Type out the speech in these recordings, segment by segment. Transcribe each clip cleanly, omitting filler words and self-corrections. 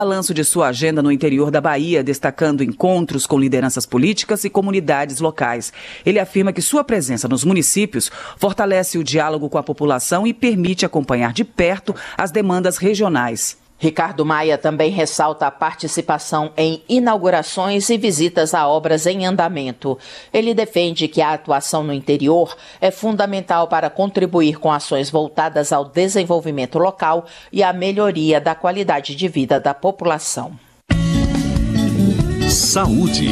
Balanço de sua agenda no interior da Bahia, destacando encontros com lideranças políticas e comunidades locais. Ele afirma que sua presença nos municípios fortalece o diálogo com a população e permite acompanhar de perto as demandas regionais. Ricardo Maia também ressalta a participação em inaugurações e visitas a obras em andamento. Ele defende que a atuação no interior é fundamental para contribuir com ações voltadas ao desenvolvimento local e à melhoria da qualidade de vida da população. Saúde.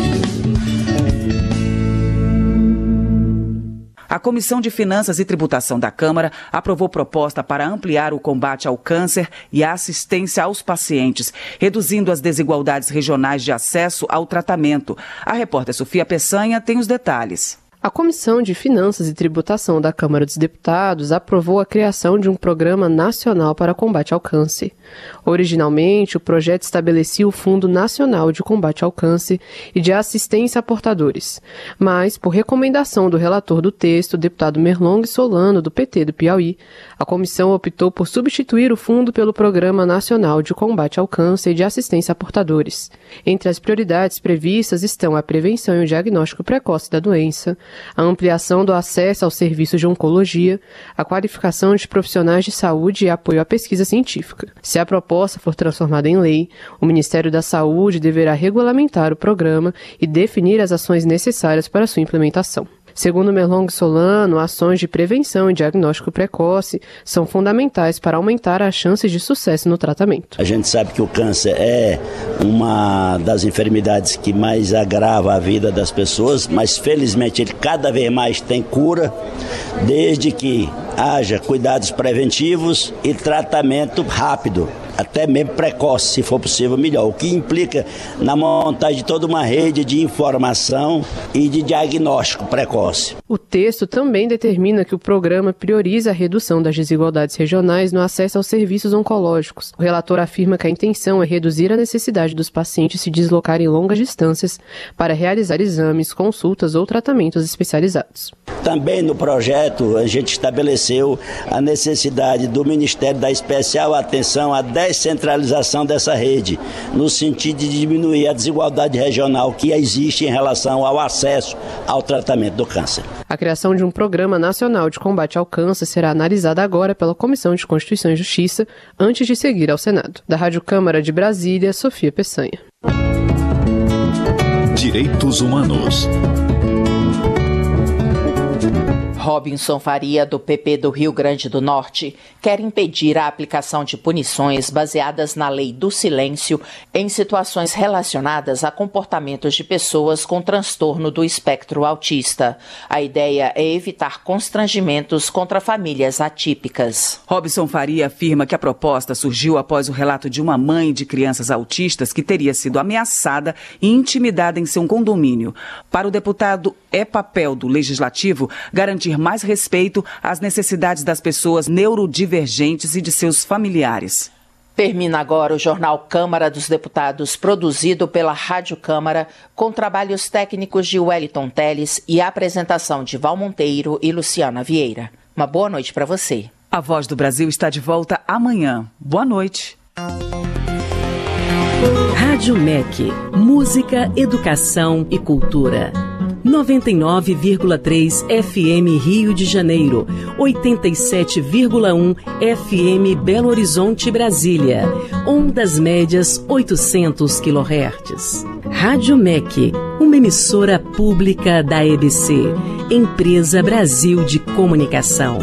A Comissão de Finanças e Tributação da Câmara aprovou proposta para ampliar o combate ao câncer e a assistência aos pacientes, reduzindo as desigualdades regionais de acesso ao tratamento. A repórter Sofia Peçanha tem os detalhes. A Comissão de Finanças e Tributação da Câmara dos Deputados aprovou a criação de um Programa Nacional para Combate ao Câncer. Originalmente, o projeto estabelecia o Fundo Nacional de Combate ao Câncer e de Assistência a Portadores, mas, por recomendação do relator do texto, o deputado Merlong Solano, do PT do Piauí, a comissão optou por substituir o fundo pelo Programa Nacional de Combate ao Câncer e de Assistência a Portadores. Entre as prioridades previstas estão a prevenção e o diagnóstico precoce da doença, a ampliação do acesso aos serviços de oncologia, a qualificação de profissionais de saúde e apoio à pesquisa científica. Se a proposta for transformada em lei, o Ministério da Saúde deverá regulamentar o programa e definir as ações necessárias para sua implementação. Segundo Merlong Solano, ações de prevenção e diagnóstico precoce são fundamentais para aumentar as chances de sucesso no tratamento. A gente sabe que o câncer é uma das enfermidades que mais agrava a vida das pessoas, mas felizmente ele cada vez mais tem cura, desde que haja cuidados preventivos e tratamento rápido. Até mesmo precoce, se for possível, melhor. O que implica na montagem de toda uma rede de informação e de diagnóstico precoce. O texto também determina que o programa prioriza a redução das desigualdades regionais no acesso aos serviços oncológicos. O relator afirma que a intenção é reduzir a necessidade dos pacientes se deslocarem longas distâncias para realizar exames, consultas ou tratamentos especializados. Também no projeto a gente estabeleceu a necessidade do Ministério dar especial atenção à descentralização dessa rede, no sentido de diminuir a desigualdade regional que existe em relação ao acesso ao tratamento do câncer. A criação de um Programa Nacional de Combate ao Câncer será analisada agora pela Comissão de Constituição e Justiça, antes de seguir ao Senado. Da Rádio Câmara de Brasília, Sofia Peçanha. Direitos Humanos. Robinson Faria, do PP do Rio Grande do Norte, quer impedir a aplicação de punições baseadas na lei do silêncio em situações relacionadas a comportamentos de pessoas com transtorno do espectro autista. A ideia é evitar constrangimentos contra famílias atípicas. Robinson Faria afirma que a proposta surgiu após o relato de uma mãe de crianças autistas que teria sido ameaçada e intimidada em seu condomínio. Para o deputado, é papel do Legislativo garantir mais respeito às necessidades das pessoas neurodivergentes e de seus familiares. Termina agora o Jornal Câmara dos Deputados, produzido pela Rádio Câmara, com trabalhos técnicos de Wellington Teles e a apresentação de Val Monteiro e Luciana Vieira. Uma boa noite para você. A Voz do Brasil está de volta amanhã. Boa noite. Rádio MEC, música, educação e cultura. 99,3 FM Rio de Janeiro, 87,1 FM Belo Horizonte, Brasília, ondas médias 800 kHz. Rádio MEC, uma emissora pública da EBC, Empresa Brasil de Comunicação.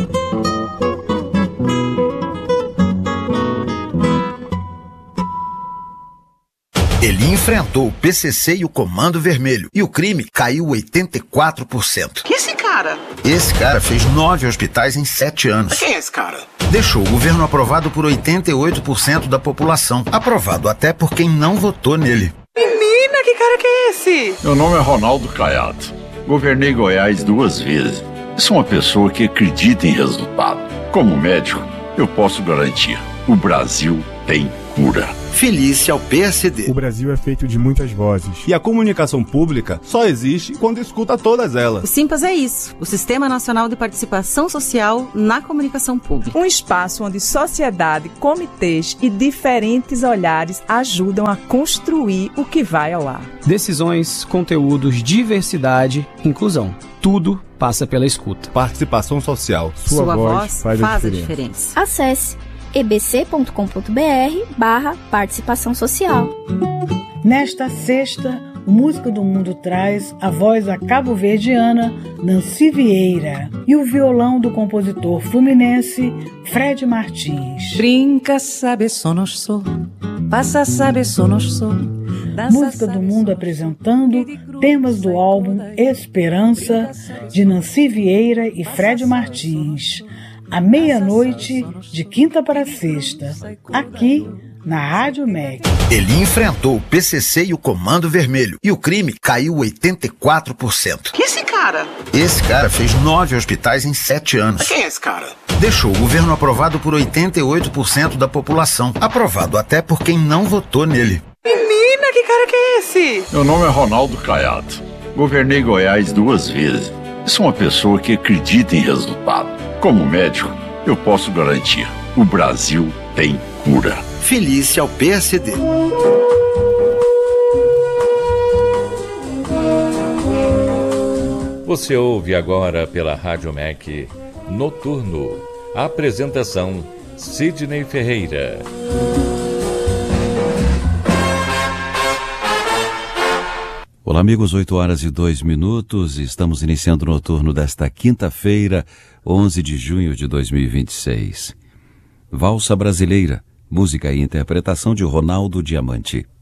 Ele enfrentou o PCC e o Comando Vermelho, e o crime caiu 84%. Que esse cara? Esse cara fez 9 hospitais em 7 anos. Quem é esse cara? Deixou o governo aprovado por 88% da população. Aprovado até por quem não votou nele. Menina, que cara que é esse? Meu nome é Ronaldo Caiado. Governei Goiás 2 vezes. Sou uma pessoa que acredita em resultado. Como médico, eu posso garantir: o Brasil tem cura. Felice ao PSD. O Brasil é feito de muitas vozes. E a comunicação pública só existe quando escuta todas elas. O Simpas é isso, o Sistema Nacional de Participação Social na Comunicação Pública. Um espaço onde sociedade, comitês e diferentes olhares ajudam a construir o que vai ao ar. Decisões, conteúdos, diversidade, inclusão. Tudo passa pela escuta. Participação social. Sua voz faz a diferença. Acesse ebc.com.br/participação social. Nesta sexta, o Música do Mundo traz a voz da cabo-verdiana Nancy Vieira e o violão do compositor fluminense Fred Martins. Brinca, sabe, sonos sou, passa, sabe, sonos sou. Música do Mundo apresentando temas do álbum Esperança, de Nancy Vieira e Fred Martins, à meia-noite, de quinta para sexta, aqui na Rádio MEC. Ele enfrentou o PCC e o Comando Vermelho, e o crime caiu 84%. Quem é esse cara? Esse cara fez 9 hospitais em 7 anos. Quem é esse cara? Deixou o governo aprovado por 88% da população. Aprovado até por quem não votou nele. Menina, que cara que é esse? Meu nome é Ronaldo Caiado. Governei Goiás 2 vezes. Sou uma pessoa que acredita em resultado. Como médico, eu posso garantir: o Brasil tem cura. Felice ao PSD. Você ouve agora pela Rádio MEC Noturno. Apresentação: Sidney Ferreira. Olá, amigos, 8h02. Estamos iniciando o Noturno desta quinta-feira, 11 de junho de 2026. Valsa Brasileira, música e interpretação de Ronaldo Diamante.